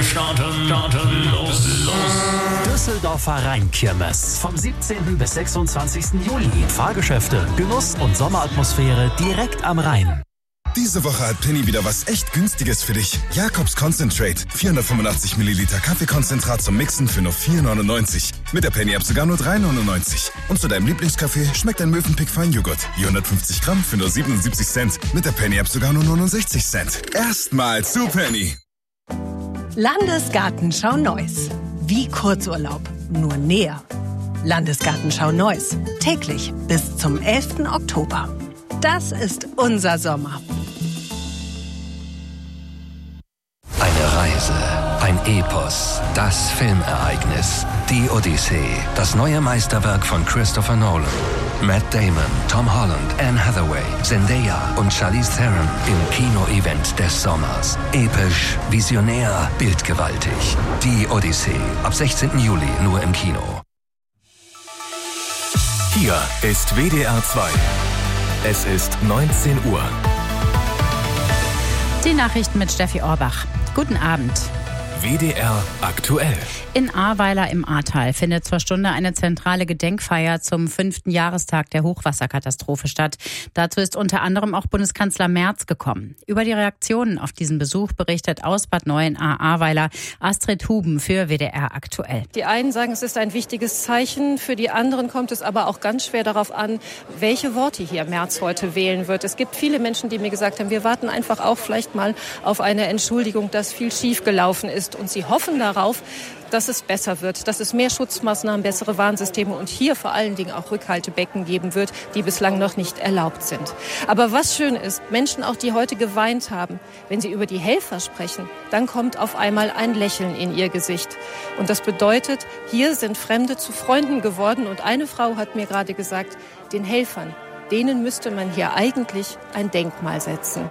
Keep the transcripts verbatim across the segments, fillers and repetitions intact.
starten, starten, los, los. Düsseldorfer Rheinkirmes. Vom siebzehnten bis sechsundzwanzigsten Juli. Fahrgeschäfte, Genuss und Sommeratmosphäre direkt am Rhein. Diese Woche hat Penny wieder was echt Günstiges für dich. Jakobs Concentrate. vierhundertfünfundachtzig Milliliter Kaffeekonzentrat zum Mixen für nur vier neunundneunzig. Mit der Penny-App sogar nur drei neunundneunzig. Und zu deinem Lieblingskaffee schmeckt ein Mövenpick Feinjoghurt. Je hundertfünfzig Gramm für nur siebenundsiebzig Cent. Mit der Penny-App sogar nur neunundsechzig Cent. Erstmal zu Penny. Landesgartenschau Neuss. Wie Kurzurlaub, nur näher. Landesgartenschau Neuss. Täglich bis zum elften Oktober. Das ist unser Sommer. Eine Reise, ein Epos, das Filmereignis, die Odyssee, das neue Meisterwerk von Christopher Nolan. Matt Damon, Tom Holland, Anne Hathaway, Zendaya und Charlize Theron im Kino-Event des Sommers. Episch, visionär, bildgewaltig. Die Odyssee, ab sechzehnten Juli nur im Kino. Hier ist W D R zwei. Es ist neunzehn Uhr. Die Nachrichten mit Steffi Orbach. Guten Abend. W D R aktuell. In Ahrweiler im Ahrtal findet zur Stunde eine zentrale Gedenkfeier zum fünften Jahrestag der Hochwasserkatastrophe statt. Dazu ist unter anderem auch Bundeskanzler Merz gekommen. Über die Reaktionen auf diesen Besuch berichtet aus Bad Neuenahr-Ahrweiler Astrid Huben für W D R aktuell. Die einen sagen, es ist ein wichtiges Zeichen. Für die anderen kommt es aber auch ganz schwer darauf an, welche Worte hier Merz heute wählen wird. Es gibt viele Menschen, die mir gesagt haben, wir warten einfach auch vielleicht mal auf eine Entschuldigung, dass viel schiefgelaufen ist. Und sie hoffen darauf, dass es besser wird, dass es mehr Schutzmaßnahmen, bessere Warnsysteme und hier vor allen Dingen auch Rückhaltebecken geben wird, die bislang noch nicht erlaubt sind. Aber was schön ist, Menschen auch, die heute geweint haben, wenn sie über die Helfer sprechen, dann kommt auf einmal ein Lächeln in ihr Gesicht. Und das bedeutet, hier sind Fremde zu Freunden geworden. Und eine Frau hat mir gerade gesagt, den Helfern, denen müsste man hier eigentlich ein Denkmal setzen.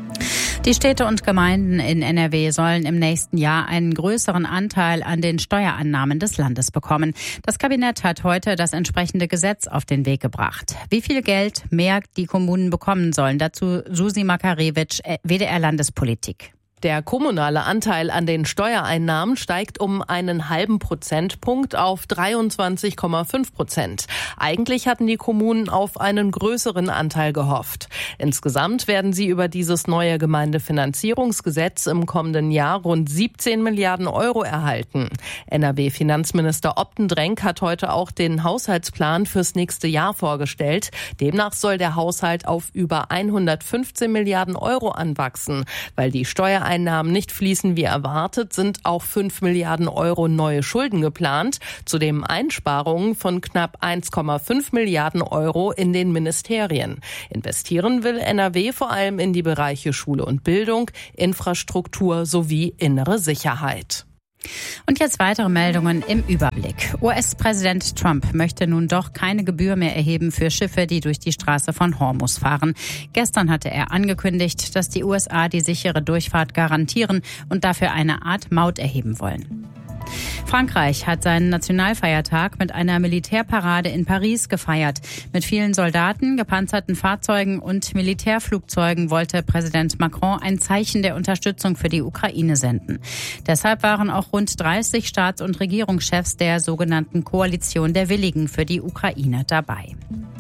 Die Städte und Gemeinden in N R W sollen im nächsten Jahr einen größeren Anteil an den Steuerannahmen des Landes bekommen. Das Kabinett hat heute das entsprechende Gesetz auf den Weg gebracht. Wie viel Geld mehr die Kommunen bekommen sollen, dazu Susi Makarewitsch, W D R Landespolitik. Der kommunale Anteil an den Steuereinnahmen steigt um einen halben Prozentpunkt auf dreiundzwanzig Komma fünf Prozent. Eigentlich hatten die Kommunen auf einen größeren Anteil gehofft. Insgesamt werden sie über dieses neue Gemeindefinanzierungsgesetz im kommenden Jahr rund siebzehn Milliarden Euro erhalten. N R W-Finanzminister Optendrenk hat heute auch den Haushaltsplan fürs nächste Jahr vorgestellt. Demnach soll der Haushalt auf über hundertfünfzehn Milliarden Euro anwachsen, weil die Steuereinnahmen Einnahmen nicht fließen wie erwartet, sind auch fünf Milliarden Euro neue Schulden geplant. Zudem Einsparungen von knapp eins Komma fünf Milliarden Euro in den Ministerien. Investieren will N R W vor allem in die Bereiche Schule und Bildung, Infrastruktur sowie innere Sicherheit. Und jetzt weitere Meldungen im Überblick. U S-Präsident Trump möchte nun doch keine Gebühr mehr erheben für Schiffe, die durch die Straße von Hormuz fahren. Gestern hatte er angekündigt, dass die U S A die sichere Durchfahrt garantieren und dafür eine Art Maut erheben wollen. Frankreich hat seinen Nationalfeiertag mit einer Militärparade in Paris gefeiert. Mit vielen Soldaten, gepanzerten Fahrzeugen und Militärflugzeugen wollte Präsident Macron ein Zeichen der Unterstützung für die Ukraine senden. Deshalb waren auch rund dreißig Staats- und Regierungschefs der sogenannten Koalition der Willigen für die Ukraine dabei.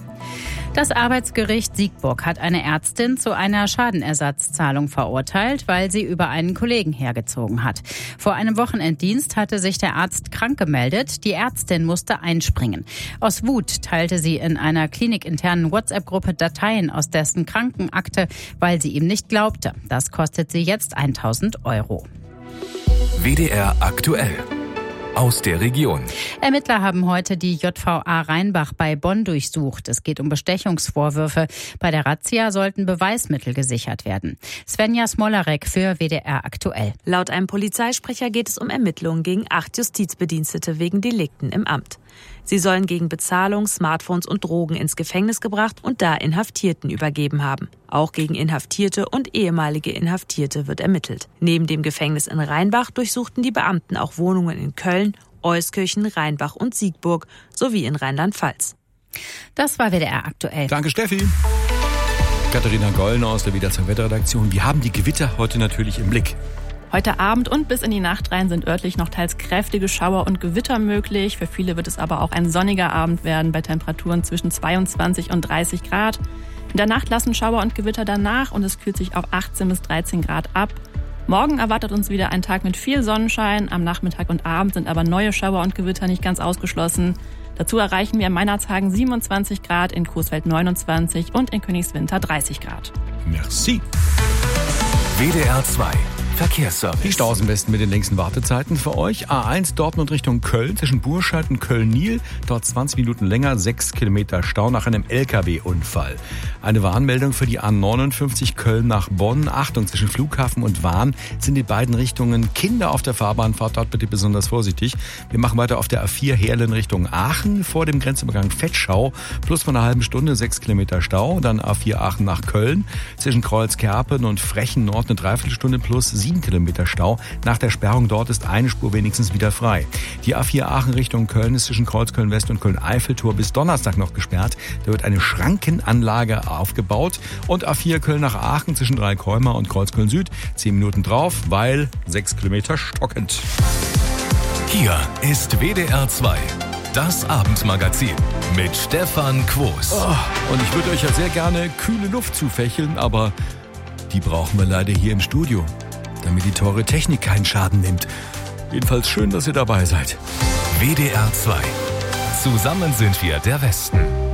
Das Arbeitsgericht Siegburg hat eine Ärztin zu einer Schadenersatzzahlung verurteilt, weil sie über einen Kollegen hergezogen hat. Vor einem Wochenenddienst hatte sich der Arzt krank gemeldet. Die Ärztin musste einspringen. Aus Wut teilte sie in einer klinikinternen WhatsApp-Gruppe Dateien aus dessen Krankenakte, weil sie ihm nicht glaubte. Das kostet sie jetzt tausend Euro. W D R aktuell. Aus der Region. Ermittler haben heute die J V A Rheinbach bei Bonn durchsucht. Es geht um Bestechungsvorwürfe. Bei der Razzia sollten Beweismittel gesichert werden. Svenja Smolarek für W D R aktuell. Laut einem Polizeisprecher geht es um Ermittlungen gegen acht Justizbedienstete wegen Delikten im Amt. Sie sollen gegen Bezahlung, Smartphones und Drogen ins Gefängnis gebracht und da Inhaftierten übergeben haben. Auch gegen Inhaftierte und ehemalige Inhaftierte wird ermittelt. Neben dem Gefängnis in Rheinbach durchsuchten die Beamten auch Wohnungen in Köln, Euskirchen, Rheinbach und Siegburg sowie in Rheinland-Pfalz. Das war W D R aktuell. Danke, Steffi. Katharina Gollner aus der W D R zwei Wetterredaktion. Wir haben die Gewitter heute natürlich im Blick. Heute Abend und bis in die Nacht rein sind örtlich noch teils kräftige Schauer und Gewitter möglich. Für viele wird es aber auch ein sonniger Abend werden bei Temperaturen zwischen zweiundzwanzig und dreißig Grad. In der Nacht lassen Schauer und Gewitter danach und es kühlt sich auf achtzehn bis dreizehn Grad ab. Morgen erwartet uns wieder ein Tag mit viel Sonnenschein. Am Nachmittag und Abend sind aber neue Schauer und Gewitter nicht ganz ausgeschlossen. Dazu erreichen wir in Meinerzhagen siebenundzwanzig Grad, in Coesfeld neunundzwanzig und in Königswinter dreißig Grad. Merci. W D R zwei Verkehrsservice. Die Staus im Westen mit den längsten Wartezeiten für euch. A eins Dortmund Richtung Köln zwischen Burscheid und Köln-Nil. Dort zwanzig Minuten länger, sechs Kilometer Stau nach einem L K W-Unfall. Eine Warnmeldung für die A neunundfünfzig Köln nach Bonn. Achtung, zwischen Flughafen und Wahn sind die beiden Richtungen Kinder auf der Fahrbahn. Fahrt dort bitte besonders vorsichtig. Wir machen weiter auf der A vier Heerlen Richtung Aachen. Vor dem Grenzübergang Vetschau. Plus von einer halben Stunde, sechs Kilometer Stau. Dann A vier Aachen nach Köln. Zwischen Kreuzkerpen und Frechen Nord eine Dreiviertelstunde plus sieben Kilometer Stau. Nach der Sperrung dort ist eine Spur wenigstens wieder frei. Die A vier Aachen Richtung Köln ist zwischen Kreuzköln West und Köln-Eiffeltor bis Donnerstag noch gesperrt. Da wird eine Schrankenanlage aufgebaut. Und A vier Köln nach Aachen zwischen Dreikäumer und Kreuzköln Süd. Zehn Minuten drauf, weil sechs Kilometer stockend. Hier ist W D R zwei. Das Abendmagazin mit Stefan Quos. Oh, und ich würde euch ja sehr gerne kühle Luft zufächeln, aber die brauchen wir leider hier im Studio, damit die teure Technik keinen Schaden nimmt. Jedenfalls schön, dass ihr dabei seid. W D R zwei. Zusammen sind wir der Westen.